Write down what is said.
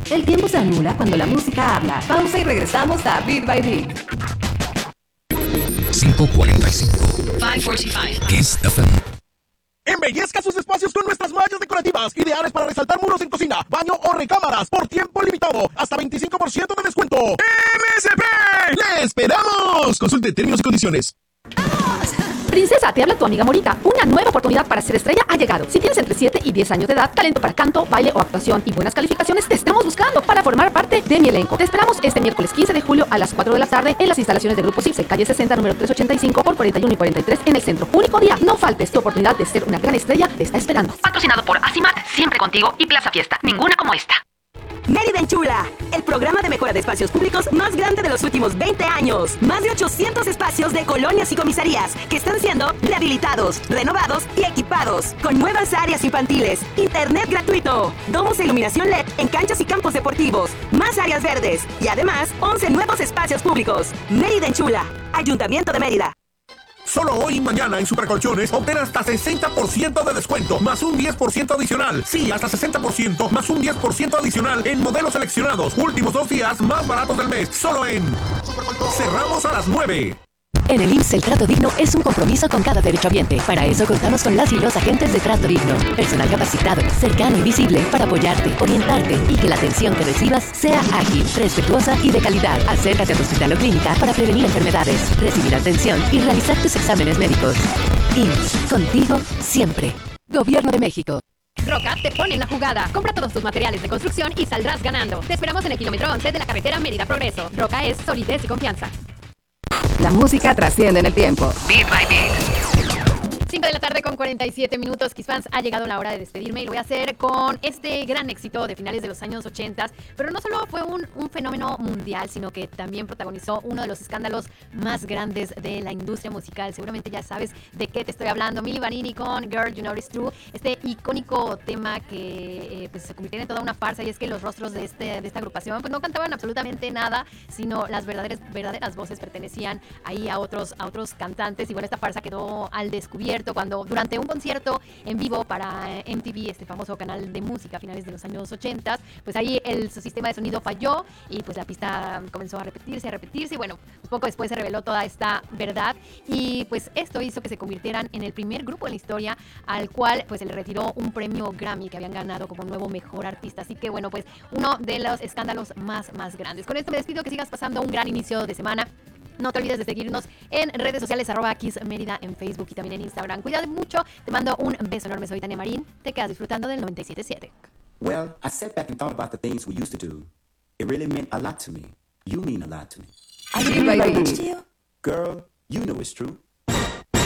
El tiempo se anula cuando la música habla. Pausa y regresamos a Beat by Beat. 5:45. 5:45. Kiss FM. Embellezca sus espacios con nuestras mallas decorativas, ideales para resaltar muros en cocina, baño o recámaras, por tiempo limitado, hasta 25% de descuento. ¡MSP! ¡Le esperamos! Consulte términos y condiciones. Princesa, te habla tu amiga Morita. Una nueva oportunidad para ser estrella ha llegado. Si tienes entre 7 y 10 años de edad, talento para canto, baile o actuación y buenas calificaciones, te estamos buscando para formar parte de mi elenco. Te esperamos este miércoles 15 de julio a las 4 de la tarde en las instalaciones de Grupo Cipse, calle 60, número 385 por 41 y 43 en el centro. Único día. No faltes. Tu oportunidad de ser una gran estrella te está esperando. Patrocinado por Asimat, siempre contigo, y Plaza Fiesta. Ninguna como esta. Mérida en Chula, el programa de mejora de espacios públicos más grande de los últimos 20 años. Más de 800 espacios de colonias y comisarías que están siendo rehabilitados, renovados y equipados. Con nuevas áreas infantiles, internet gratuito, domos e iluminación LED en canchas y campos deportivos, más áreas verdes y además 11 nuevos espacios públicos. Mérida en Chula, Ayuntamiento de Mérida. Solo hoy y mañana en Supercolchones obtén hasta 60% de descuento, más un 10% adicional. Sí, hasta 60%, más un 10% adicional en modelos seleccionados. Últimos 2 días más baratos del mes. Solo en Supercolchones. Cerramos a las 9. En el IMSS, el trato digno es un compromiso con cada derechohabiente. Para eso contamos con las y los agentes de trato digno. Personal capacitado, cercano y visible para apoyarte, orientarte y que la atención que recibas sea ágil, respetuosa y de calidad. Acércate a tu hospital o clínica para prevenir enfermedades, recibir atención y realizar tus exámenes médicos. IMSS, contigo siempre. Gobierno de México. Roca te pone en la jugada. Compra todos tus materiales de construcción y saldrás ganando. Te esperamos en el kilómetro 11 de la carretera Mérida Progreso. Roca es solidez y confianza. La música trasciende en el tiempo. Beat by Beat. 5 de la tarde con 47 minutos, Kiss Fans, ha llegado la hora de despedirme y lo voy a hacer con este gran éxito de finales de los años 80, pero no solo fue un fenómeno mundial, sino que también protagonizó uno de los escándalos más grandes de la industria musical. Seguramente ya sabes de qué te estoy hablando. Milli Vanilli con Girl, You Know It's True, este icónico tema que pues, se convirtió en toda una farsa, y es que los rostros de esta agrupación pues no cantaban absolutamente nada, sino las verdaderas voces pertenecían ahí a otros cantantes, y bueno, esta farsa quedó al descubierto cuando durante un concierto en vivo para MTV, este famoso canal de música a finales de los años 80, pues ahí su sistema de sonido falló y pues la pista comenzó a repetirse y bueno, pues poco después se reveló toda esta verdad, y pues esto hizo que se convirtieran en el primer grupo en la historia al cual pues se le retiró un premio Grammy que habían ganado como nuevo mejor artista. Así que bueno, pues uno de los escándalos más grandes. Con esto me despido, que sigas pasando un gran inicio de semana. No te olvides de seguirnos en redes sociales, @Kiss Mérida en Facebook y también en Instagram. Cuídate mucho, te mando un beso enorme, soy Tania Marín, te quedas disfrutando del 97.7. Well, I sat back and thought about the things we used to do. It really meant a lot to me. You mean a lot to me. Beat by Beat. Girl, you know it's true.